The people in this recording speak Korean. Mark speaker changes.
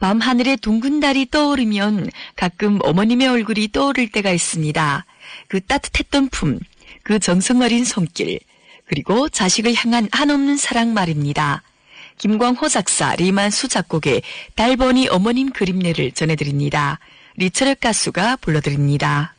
Speaker 1: 밤하늘에 둥근 달이 떠오르면 가끔 어머님의 얼굴이 떠오를 때가 있습니다. 그 따뜻했던 품, 그 정성 어린 손길, 그리고 자식을 향한 한없는 사랑 말입니다. 김광호 작사, 리만수 작곡의 달버니 어머님 그림례를 전해드립니다. 리처렛 가수가 불러드립니다.